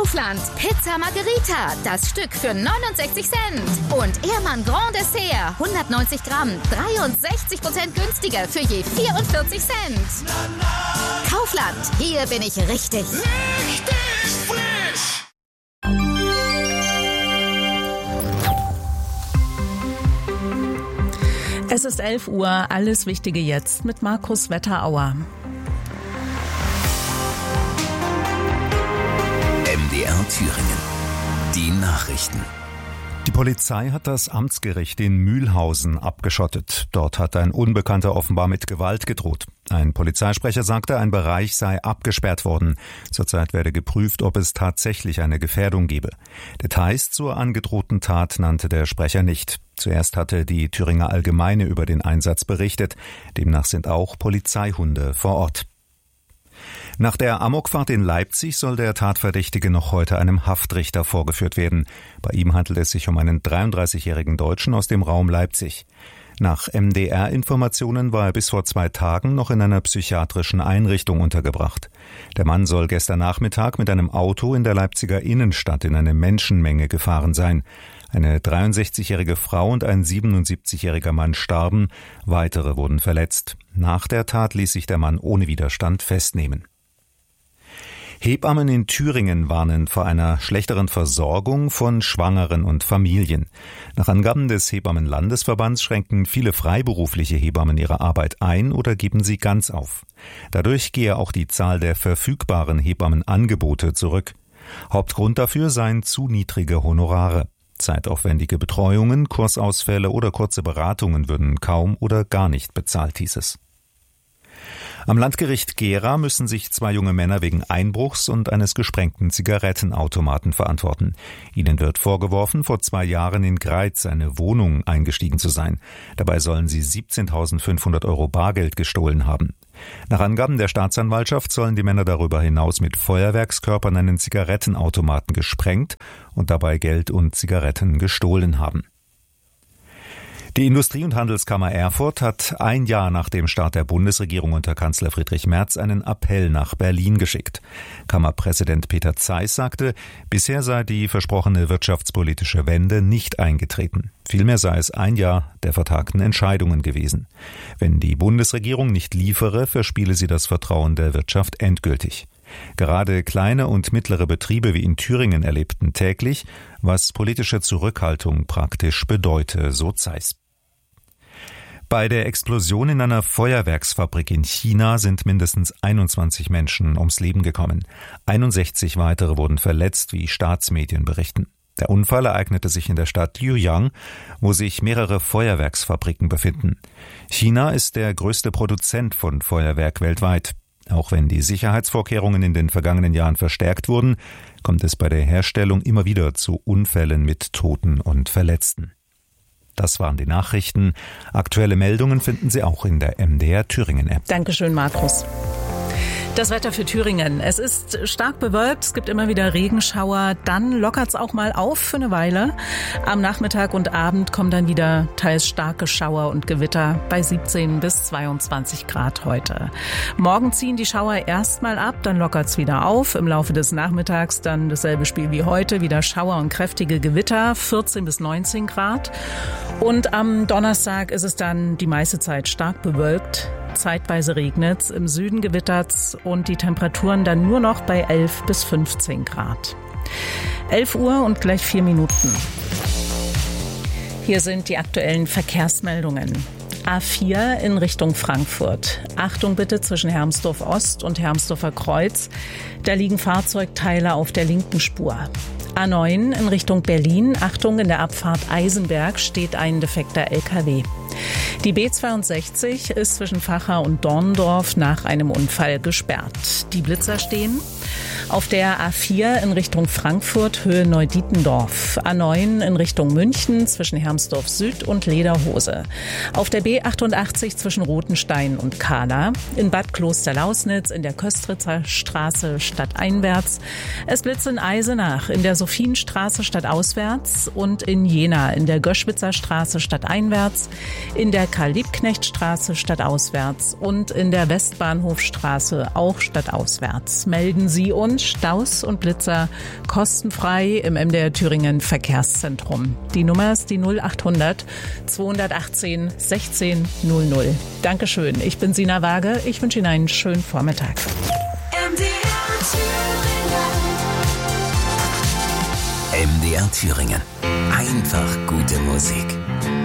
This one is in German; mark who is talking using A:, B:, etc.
A: Kaufland. Pizza Margherita, das Stück für 69 Cent. Und Ehrmann Grand Dessert, 190 Gramm, 63% günstiger für je 44 Cent. Kaufland, hier bin ich richtig.
B: Richtig frisch!
C: Es ist 11 Uhr, alles Wichtige jetzt mit Markus Wetterauer.
D: MDR Thüringen. Die Nachrichten.
E: Die Polizei hat das Amtsgericht in Mühlhausen abgeschottet. Dort hat ein Unbekannter offenbar mit Gewalt gedroht. Ein Polizeisprecher sagte, ein Bereich sei abgesperrt worden. Zurzeit werde geprüft, ob es tatsächlich eine Gefährdung gebe. Details zur angedrohten Tat nannte der Sprecher nicht. Zuerst hatte die Thüringer Allgemeine über den Einsatz berichtet. Demnach sind auch Polizeihunde vor Ort. Nach der Amokfahrt in Leipzig soll der Tatverdächtige noch heute einem Haftrichter vorgeführt werden. Bei ihm handelt es sich um einen 33-jährigen Deutschen aus dem Raum Leipzig. Nach MDR-Informationen war er bis vor 2 Tagen noch in einer psychiatrischen Einrichtung untergebracht. Der Mann soll gestern Nachmittag mit einem Auto in der Leipziger Innenstadt in eine Menschenmenge gefahren sein. Eine 63-jährige Frau und ein 77-jähriger Mann starben, weitere wurden verletzt. Nach der Tat ließ sich der Mann ohne Widerstand festnehmen. Hebammen in Thüringen warnen vor einer schlechteren Versorgung von Schwangeren und Familien. Nach Angaben des Hebammenlandesverbands schränken viele freiberufliche Hebammen ihre Arbeit ein oder geben sie ganz auf. Dadurch gehe auch die Zahl der verfügbaren Hebammenangebote zurück. Hauptgrund dafür seien zu niedrige Honorare. Zeitaufwendige Betreuungen, Kursausfälle oder kurze Beratungen würden kaum oder gar nicht bezahlt, hieß es. Am Landgericht Gera müssen sich 2 junge Männer wegen Einbruchs und eines gesprengten Zigarettenautomaten verantworten. Ihnen wird vorgeworfen, vor 2 Jahren in Greiz eine Wohnung eingestiegen zu sein. Dabei sollen sie 17.500 € Bargeld gestohlen haben. Nach Angaben der Staatsanwaltschaft sollen die Männer darüber hinaus mit Feuerwerkskörpern einen Zigarettenautomaten gesprengt und dabei Geld und Zigaretten gestohlen haben. Die Industrie- und Handelskammer Erfurt hat 1 Jahr nach dem Start der Bundesregierung unter Kanzler Friedrich Merz einen Appell nach Berlin geschickt. Kammerpräsident Peter Zeiss sagte, bisher sei die versprochene wirtschaftspolitische Wende nicht eingetreten. Vielmehr sei es 1 Jahr der vertagten Entscheidungen gewesen. Wenn die Bundesregierung nicht liefere, verspiele sie das Vertrauen der Wirtschaft endgültig. Gerade kleine und mittlere Betriebe wie in Thüringen erlebten täglich, was politische Zurückhaltung praktisch bedeute, so Zeiss. Bei der Explosion in einer Feuerwerksfabrik in China sind mindestens 21 Menschen ums Leben gekommen. 61 weitere wurden verletzt, wie Staatsmedien berichten. Der Unfall ereignete sich in der Stadt Luoyang, wo sich mehrere Feuerwerksfabriken befinden. China ist der größte Produzent von Feuerwerk weltweit. Auch wenn die Sicherheitsvorkehrungen in den vergangenen Jahren verstärkt wurden, kommt es bei der Herstellung immer wieder zu Unfällen mit Toten und Verletzten. Das waren die Nachrichten. Aktuelle Meldungen finden Sie auch in der MDR Thüringen App.
C: Dankeschön, Markus. Das Wetter für Thüringen. Es ist stark bewölkt, es gibt immer wieder Regenschauer, dann lockert es auch mal auf für eine Weile. Am Nachmittag und Abend kommen dann wieder teils starke Schauer und Gewitter bei 17 bis 22 Grad heute. Morgen ziehen die Schauer erstmal ab, dann lockert es wieder auf. Im Laufe des Nachmittags dann dasselbe Spiel wie heute, wieder Schauer und kräftige Gewitter, 14 bis 19 Grad. Und am Donnerstag ist es dann die meiste Zeit stark bewölkt. Zeitweise regnet's, im Süden gewittert's und die Temperaturen dann nur noch bei 11 bis 15 Grad. 11 Uhr und gleich 4 Minuten. Hier sind die aktuellen Verkehrsmeldungen. A4 in Richtung Frankfurt. Achtung bitte zwischen Hermsdorf Ost und Hermsdorfer Kreuz. Da liegen Fahrzeugteile auf der linken Spur. A9 in Richtung Berlin. Achtung, in der Abfahrt Eisenberg steht ein defekter LKW. Die B62 ist zwischen Vacha und Dorndorf nach einem Unfall gesperrt. Die Blitzer stehen. Auf der A4 in Richtung Frankfurt, Höhe Neudietendorf. A9 in Richtung München zwischen Hermsdorf Süd und Lederhose. Auf der B88 zwischen Rothenstein und Kahla. In Bad Klosterlausnitz in der Köstritzer Straße stadteinwärts. Es blitzt in Eisenach in der Sophienstraße stadtauswärts und in Jena in der Göschwitzer Straße stadteinwärts, in der Karl-Liebknecht-Straße stadtauswärts und in der Westbahnhofstraße auch stadtauswärts. Melden Sie Sie uns Staus und Blitzer kostenfrei im MDR Thüringen Verkehrszentrum. Die Nummer ist die 0800 218 16 00. Dankeschön. Ich bin Sina Waage. Ich wünsche Ihnen einen schönen Vormittag.
D: MDR Thüringen. Einfach gute Musik.